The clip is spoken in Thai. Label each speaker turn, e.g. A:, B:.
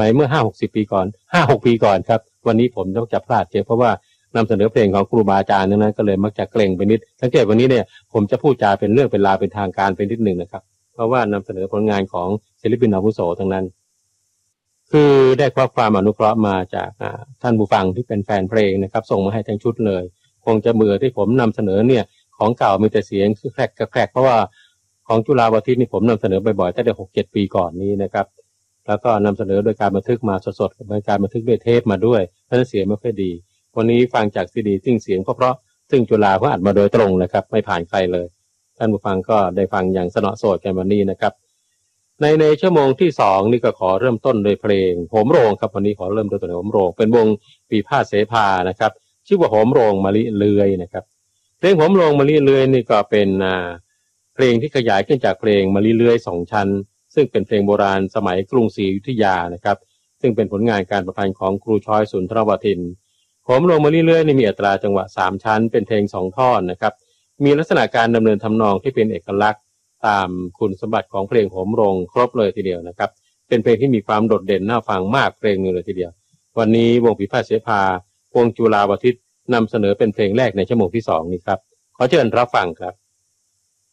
A: มัยเมื่อ50-60 ปีก่อน5-6 ปีก่อนครับวันนี้ผมต้องจะพลาดเยอะเพราะว่านำเสนอเพลงของครูบาอาจารย์นั้นก็เลยมักจะเกรงไปนิดสังเกตวันนี้เนี่ยผมจะพูดจาเป็นเรื่องเป็นราวเป็นทางการไปนิดนึงนะครับเพราะว่านำเสนอผลงานของศิลปินอาวุโสทั้งนั้นคือได้ความอนุเคราะห์มาจากท่านผู้ฟังที่เป็นแฟนเพลงนะครับส่งมาให้ทั้งชุดเลยคงจะเบื่อที่ผมนำเสนอเนี่ยของเก่ามีแต่เสียงแครกเพราะว่าของจุฬาภรณ์นี่ผมนำเสนอบ่อยๆตั้งแต่ 6-7 ปีก่อนนี้นะครับแล้วก็นำเสนอโดยการบันทึกมาสดๆโดยการบันทึกด้วยเทปมาด้วยเพราะฉะนั้นเสียงไม่ค่อยดีวันนี้ฟังจากซีดีซึ่งเสียงเพราะซึ่งจุฬาเขาอัดมาโดยตรงนะครับไม่ผ่านใครเลยท่านผู้ฟังก็ได้ฟังอย่างสนอโสดกันวันนี้นะครับในชั่วโมงที่2นี่ก็ขอเริ่มต้นโดยเพลงโหมโรงครับวันนี้ขอเริ่มต้นโดยโหมโรงเป็นวงปีพาดเสภานะครับชื่อว่าโหมโรงมะลิเลือยนะครับเพลงโหมโรงมะลิเลือยนี่ก็เป็นเพลงที่ขยายขึ้นจากเพลงมะลิเลือย2ชั้นซึ่งเป็นเพลงโบราณสมัยกรุงศรีอยุธยานะครับซึ่งเป็นผลงานการประพันธ์ของครูช้อยสุนทรวทินโหมโรงมะลิเลือยนี่มีอัตราจังหวะ3ชั้นเป็นเพลง2ท่อนนะครับมีลักษณะการดำเนินทำนองที่เป็นเอกลักษณ์ตามคุณสมบัติของเพลงโหมโรงครบเลยทีเดียวนะครับเป็นเพลงที่มีความโดดเด่นน่าฟังมากเพลงนึงเลยทีเดียววันนี้วงปีพาดเสภาวงจุฬาภรณ์นำเสนอเป็นเพลงแรกในชั่วโมงที่2นี้ครับขอเชิญรับฟังครับ